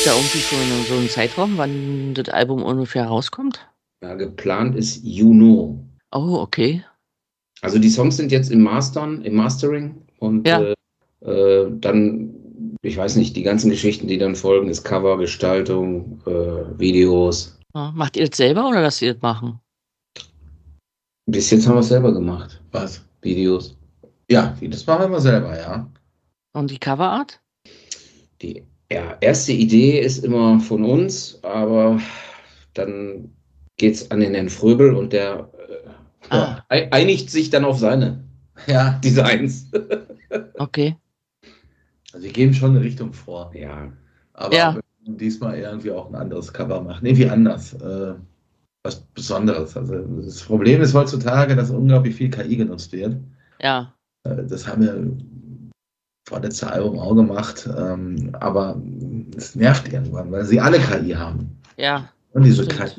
da irgendwie schon so einen Zeitraum, wann das Album ungefähr rauskommt? Ja, geplant ist Juno. Oh, okay. Also die Songs sind jetzt im Mastering und Ja. dann, ich weiß nicht, die ganzen Geschichten, die dann folgen, ist Cover, Gestaltung, Videos. Ja. Macht ihr das selber oder lasst ihr das machen? Bis jetzt haben wir es selber gemacht. Was? Videos. Ja, das machen wir immer selber, ja. Und die Coverart? Die erste Idee ist immer von uns, aber dann geht es an den Herrn Fröbel und der einigt sich dann auf seine Designs. Okay. Also wir geben schon eine Richtung vor. Ja. Aber Ja. wir müssen diesmal irgendwie auch ein anderes Cover machen. Irgendwie anders. Was Besonderes. Also das Problem ist heutzutage, dass unglaublich viel KI genutzt wird. Ja. Das haben wir vorletzte Album auch gemacht. Aber es nervt irgendwann, weil sie alle KI haben. Ja. Und diese Stimmt.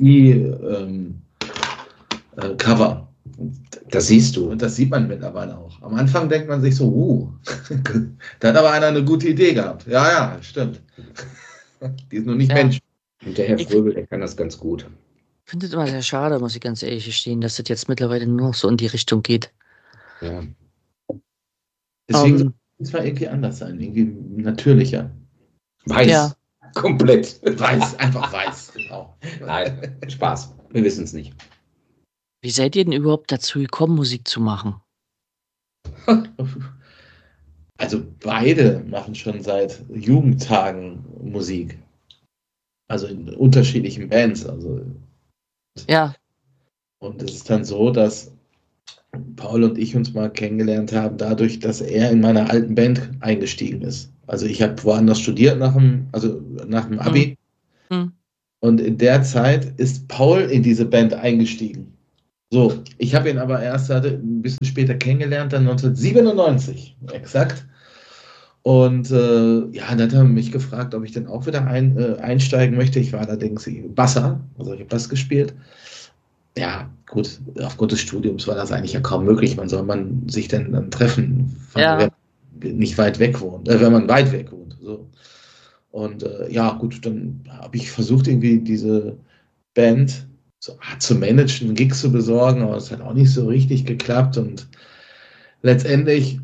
KI-Cover. Das siehst du. Und das sieht man mittlerweile auch. Am Anfang denkt man sich so, da hat aber einer eine gute Idee gehabt. Ja, ja, stimmt. Die ist noch nicht Mensch. Und der Herr Fröbel, der kann das ganz gut. Ich finde es immer sehr schade, muss ich ganz ehrlich gestehen, dass das jetzt mittlerweile nur noch so in die Richtung geht. Ja. Deswegen soll es mal irgendwie anders sein, irgendwie natürlicher. Weiß. Ja. Komplett. Weiß, einfach weiß. Genau. Nein, Spaß. Wir wissen es nicht. Wie seid ihr denn überhaupt dazu gekommen, Musik zu machen? Also beide machen schon seit Jugendtagen Musik. Also in unterschiedlichen Bands. Also. Ja. Und es ist dann so, dass Paul und ich uns mal kennengelernt haben, dadurch, dass er in meiner alten Band eingestiegen ist. Also ich habe woanders studiert nach dem Abi. Mhm. Und in der Zeit ist Paul in diese Band eingestiegen. So, ich habe ihn aber erst ein bisschen später kennengelernt, dann 1997, exakt. Und dann hat er mich gefragt, ob ich dann auch wieder einsteigen möchte. Ich war allerdings Basser, also ich habe Bass gespielt. Ja, gut, aufgrund des Studiums war das eigentlich ja kaum möglich. Wann soll man sich denn dann treffen, wenn man nicht weit weg wohnt, wenn man weit weg wohnt. So. Und gut, dann habe ich versucht, irgendwie diese Band zu managen, Gigs zu besorgen, aber es hat auch nicht so richtig geklappt. Und letztendlich,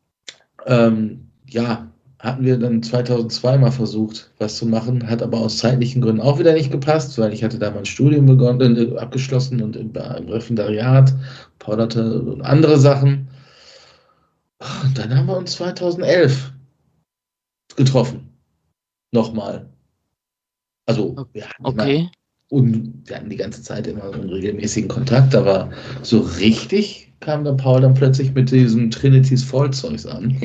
hatten wir dann 2002 mal versucht, was zu machen, hat aber aus zeitlichen Gründen auch wieder nicht gepasst, weil ich hatte da mein Studium abgeschlossen und im Referendariat, Paul hatte andere Sachen. Und dann haben wir uns 2011 getroffen. Nochmal. Also, wir hatten die ganze Zeit immer so einen regelmäßigen Kontakt, aber so richtig kam dann Paul dann plötzlich mit diesem Trinity's Fall-Zeugs an.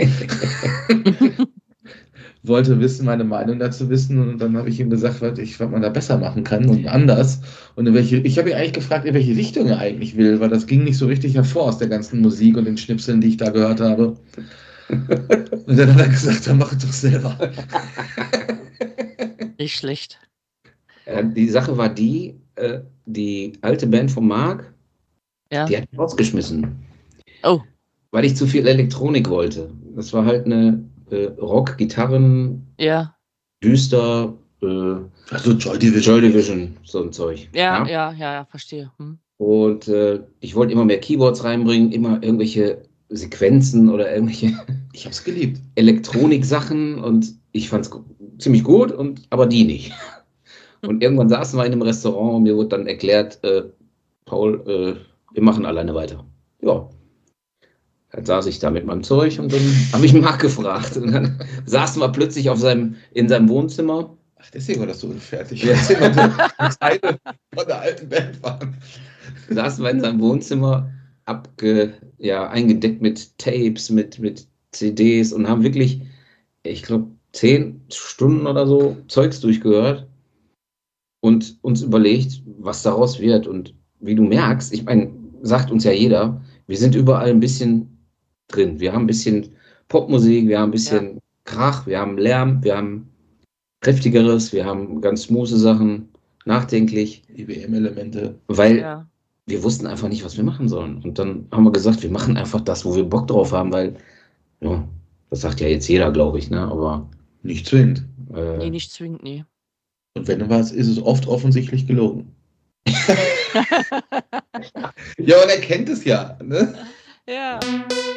Wollte meine Meinung dazu wissen, und dann habe ich ihm gesagt, was man da besser machen kann und anders. Und ich habe ihn eigentlich gefragt, in welche Richtung er eigentlich will, weil das ging nicht so richtig hervor aus der ganzen Musik und den Schnipseln, die ich da gehört habe. Und dann hat er gesagt, dann mach es doch selber. Nicht schlecht. Die Sache war die alte Band von Marc, die hat mich rausgeschmissen. Oh. Weil ich zu viel Elektronik wollte. Das war halt eine Rock, Gitarren, düster, also Joy Division, so ein Zeug. Ja, verstehe. Und ich wollte immer mehr Keyboards reinbringen, immer irgendwelche Sequenzen oder irgendwelche ich hab's geliebt. Elektronik-Sachen, und ich fand's ziemlich gut, aber die nicht. Und irgendwann saßen wir in einem Restaurant und mir wurde dann erklärt, Paul, wir machen alleine weiter. Ja. Dann saß ich da mit meinem Zeug und dann habe ich Marc gefragt. Und dann saßen wir plötzlich in seinem Wohnzimmer. Ach, deswegen war das so unfertig. Ja. Teile von der alten Band waren. Saßen wir in seinem Wohnzimmer, eingedeckt mit Tapes, mit CDs, und haben wirklich, ich glaube, 10 Stunden oder so Zeugs durchgehört und uns überlegt, was daraus wird. Und wie du merkst, ich meine, sagt uns ja jeder, wir sind überall ein bisschen drin. Wir haben ein bisschen Popmusik, wir haben ein bisschen Krach, wir haben Lärm, wir haben kräftigeres, wir haben ganz smooth Sachen, nachdenklich. EBM-Elemente. Weil wir wussten einfach nicht, was wir machen sollen. Und dann haben wir gesagt, wir machen einfach das, wo wir Bock drauf haben, weil, das sagt ja jetzt jeder, glaube ich, ne? Aber nicht zwingend. Nicht zwingend, nee. Und wenn was, ist es oft offensichtlich gelogen. Ja, und er kennt es ja. Ne? Ja.